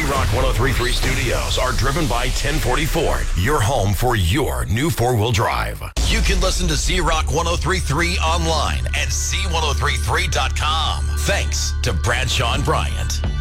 Z-Rock 103.3 studios are driven by 1040 Ford, your home for your new four-wheel drive. You can listen to Z-Rock 103.3 online at z1033.com. Thanks to Bradshaw and Bryant.